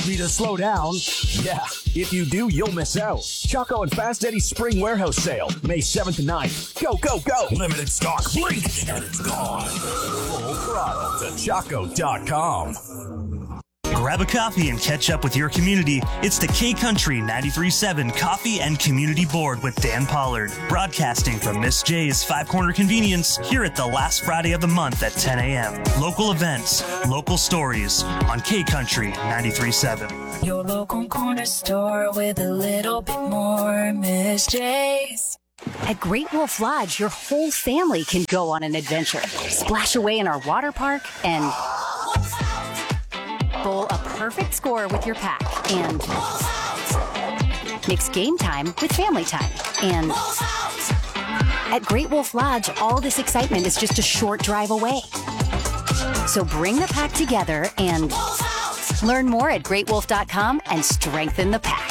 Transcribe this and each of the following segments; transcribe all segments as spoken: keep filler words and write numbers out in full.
Need to slow down? Yeah, if you do, you'll miss out. Choco and Fast Eddie's Spring Warehouse Sale, May seventh to ninth. Go, go, go! Limited stock, blink, and it's gone. Full throttle to choco dot com. Grab a coffee and catch up with your community. It's the K-Country ninety-three point seven Coffee and Community Board with Dan Pollard. Broadcasting from Miss J's Five Corner Convenience here at the last Friday of the month at ten a.m. Local events, local stories on K-Country ninety-three point seven. Your local corner store with a little bit more Miss J's. At Great Wolf Lodge, your whole family can go on an adventure. Splash away in our water park and bowl a perfect score with your pack, and mix game time with family time. And at Great Wolf Lodge, all this excitement is just a short drive away. So bring the pack together and learn more at great wolf dot com and strengthen the pack.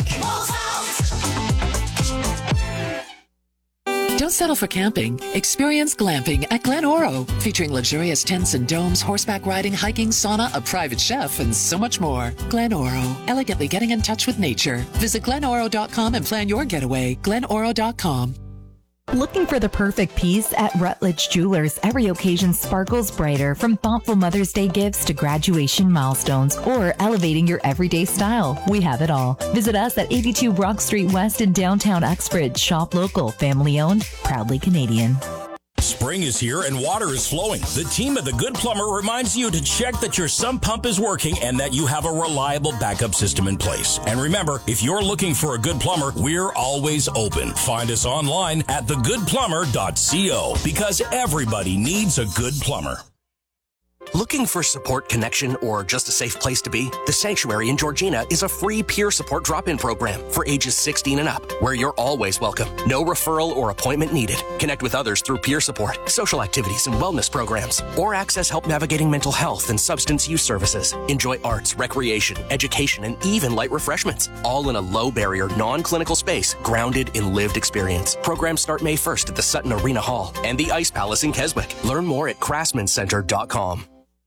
Don't settle for camping. Experience glamping at Glen Oro, featuring luxurious tents and domes, horseback riding, hiking, sauna, a private chef, and so much more. Glen Oro, elegantly getting in touch with nature. Visit glen oro dot com and plan your getaway. glen oro dot com. Looking for the perfect piece? At Rutledge Jewelers, every occasion sparkles brighter, from thoughtful Mother's Day gifts to graduation milestones or elevating your everyday style. We have it all. Visit us at eighty-two Brock Street West in downtown Uxbridge. Shop local, family owned, proudly Canadian. Spring is here and water is flowing. The team at The Good Plumber reminds you to check that your sump pump is working and that you have a reliable backup system in place. And remember, if you're looking for a good plumber, we're always open. Find us online at the good plumber dot co, because everybody needs a good plumber. Looking for support, connection, or just a safe place to be? The Sanctuary in Georgina is a free peer support drop-in program for ages sixteen and up, where you're always welcome. No referral or appointment needed. Connect with others through peer support, social activities, and wellness programs, or access help navigating mental health and substance use services. Enjoy arts, recreation, education, and even light refreshments, all in a low-barrier, non-clinical space grounded in lived experience. Programs start May first at the Sutton Arena Hall and the Ice Palace in Keswick. Learn more at craftsman center dot com.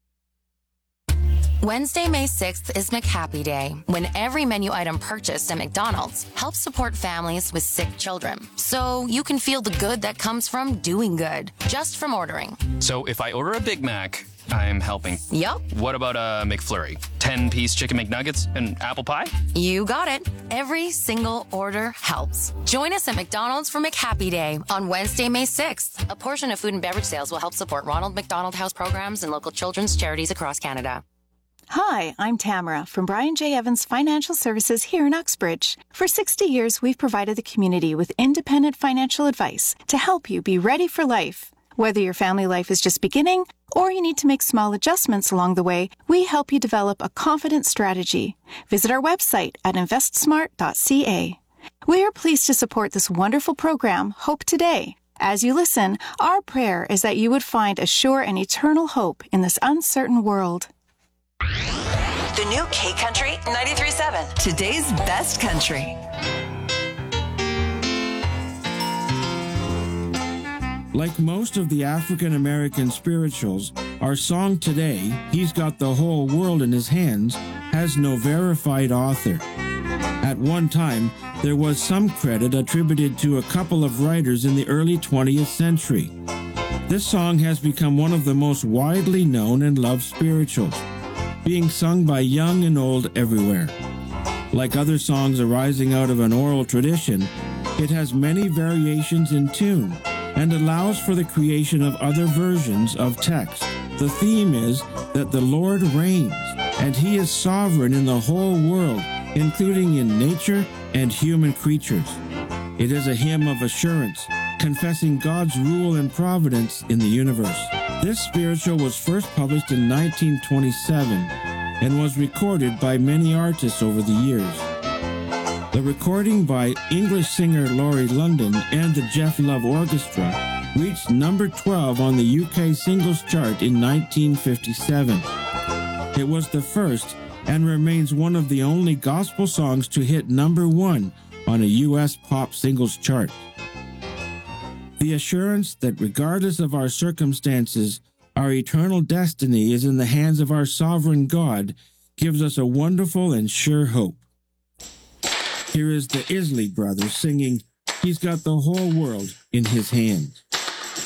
Wednesday, May sixth is McHappy Day, when every menu item purchased at McDonald's helps support families with sick children. So you can feel the good that comes from doing good, just from ordering. So if I order a Big Mac, I'm helping. Yup. What about a McFlurry? ten-piece chicken McNuggets and apple pie? You got it. Every single order helps. Join us at McDonald's for McHappy Day on Wednesday, May sixth. A portion of food and beverage sales will help support Ronald McDonald House programs and local children's charities across Canada. Hi, I'm Tamara from Brian J. Evans Financial Services here in Uxbridge. For sixty years, we've provided the community with independent financial advice to help you be ready for life. Whether your family life is just beginning or you need to make small adjustments along the way, we help you develop a confident strategy. Visit our website at invest smart dot c a. We are pleased to support this wonderful program, Hope Today. As you listen, our prayer is that you would find a sure and eternal hope in this uncertain world. The new K-Country ninety-three point seven. Today's best country. Like most of the African American spirituals, our song today, He's Got the Whole World in His Hands, has no verified author. At one time, there was some credit attributed to a couple of writers in the early twentieth century. This song has become one of the most widely known and loved spirituals, being sung by young and old everywhere. Like other songs arising out of an oral tradition, it has many variations in tune and allows for the creation of other versions of text. The theme is that the Lord reigns, and He is sovereign in the whole world, including in nature and human creatures. It is a hymn of assurance, confessing God's rule and providence in the universe. This spiritual was first published in nineteen twenty-seven and was recorded by many artists over the years. The recording by English singer Laurie London and the Jeff Love Orchestra reached number twelve on the U K singles chart in nineteen fifty-seven. It was the first and remains one of the only gospel songs to hit number one on a U S pop singles chart. The assurance that regardless of our circumstances, our eternal destiny is in the hands of our sovereign God gives us a wonderful and sure hope. Here is the Isley Brothers singing, He's Got the Whole World in His Hands.